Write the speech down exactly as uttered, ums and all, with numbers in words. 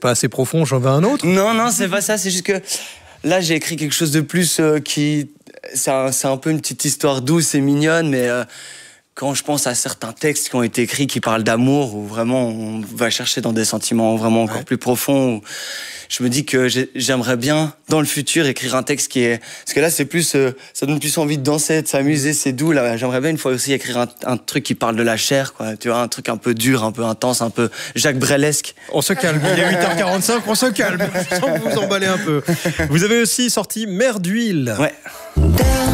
pas assez profond, j'en veux un autre. Non, non, c'est pas ça. C'est juste que là, j'ai écrit quelque chose de plus euh, qui... C'est un, c'est un peu une petite histoire douce et mignonne, mais euh, quand je pense à certains textes qui ont été écrits qui parlent d'amour, où vraiment on va chercher dans des sentiments vraiment encore ouais. plus profonds, où je me dis que j'aimerais bien, dans le futur, écrire un texte qui est... Parce que là, c'est plus... Euh, ça donne plus envie de danser, de s'amuser, c'est doux. Là, j'aimerais bien une fois aussi écrire un, un truc qui parle de la chair, quoi. Tu vois, un truc un peu dur, un peu intense, un peu Jacques Brelesque. On se calme, il est huit heures quarante-cinq, on se calme, sans vous emballer un peu. Vous avez aussi sorti Mer d'huile. Ouais.